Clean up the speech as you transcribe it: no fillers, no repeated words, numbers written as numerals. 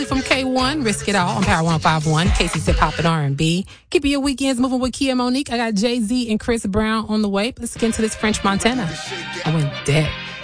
from K1, Risk It All on Power 105.1, Casey's Hip Hop and R&B. Keeping your weekends moving with Kia Monique. I got Jay-Z and Chris Brown on the way. Let's get into this French Montana. I went dead.